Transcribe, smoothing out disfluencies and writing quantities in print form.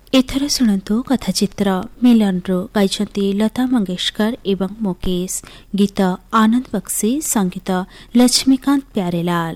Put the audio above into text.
एथर शुणु कथाचित्र मिलनरू गाइछन्ति लता मंगेशकर एवं मुकेश। गीत आनंद बक्सी, संगीत लक्ष्मीकांत प्यारेलाल।